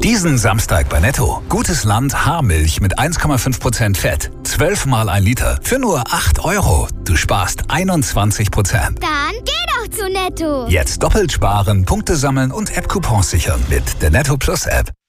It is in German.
Riesensamstag bei Netto. Gutes Land Haarmilch mit 1,5% Fett. 12 mal 1 Liter für nur 8 €. Du sparst 21%. Dann geh doch zu Netto. Jetzt doppelt sparen, Punkte sammeln und App-Coupons sichern mit der Netto Plus App.